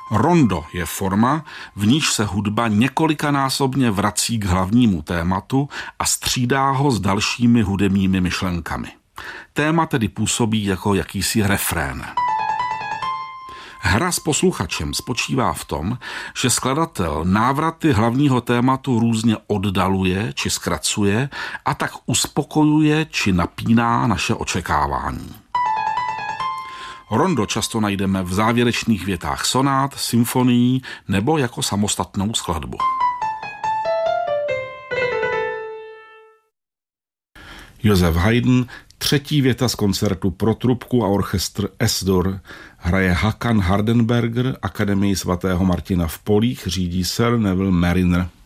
Rondo je forma, v níž se hudba několikanásobně vrací k hlavnímu tématu a střídá ho s dalšími hudebními myšlenkami. Téma tedy působí jako jakýsi refrén. Hra s posluchačem spočívá v tom, že skladatel návraty hlavního tématu různě oddaluje či zkracuje a tak uspokojuje či napíná naše očekávání. Rondo často najdeme v závěrečných větách sonát, symfonií nebo jako samostatnou skladbu. Josef Haydn, třetí věta z koncertu pro trubku a orchestr S-dur, hraje Hakan Hardenberger, Akademii svatého Martina v Polích řídí Sir Neville Mariner.